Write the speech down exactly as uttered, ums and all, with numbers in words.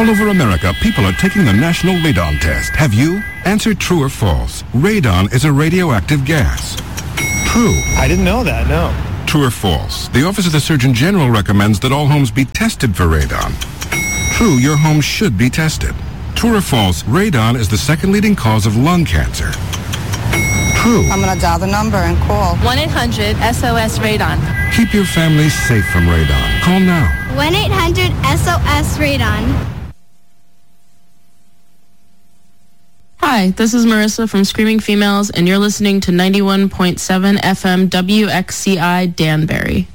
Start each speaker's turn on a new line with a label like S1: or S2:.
S1: All over America, people are taking the National Radon Test. Have you? Answer true or false. Radon is a radioactive gas. True.
S2: I didn't know that, no.
S1: True or false? The Office of the Surgeon General recommends that all homes be tested for radon. True, your home should be tested. True or false? Radon is the second leading cause of lung cancer. True.
S3: I'm going to dial the number and call.
S4: one eight hundred S O S Radon.
S1: Keep your family safe from radon. Call now.
S5: one eight hundred S O S Radon.
S6: Hi, this is Marissa from Screaming Females, and you're listening to ninety-one point seven F M W X C I Danbury.